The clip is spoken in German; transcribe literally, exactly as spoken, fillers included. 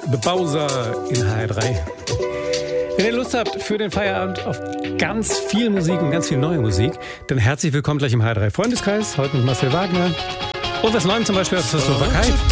The Bowser in H R drei. Wenn ihr Lust habt für den Feierabend auf ganz viel Musik und ganz viel neue Musik, dann herzlich willkommen gleich im H R drei Freundeskreis. Heute mit Marcel Wagner. Und was Neuem zum Beispiel aus der Slowakei.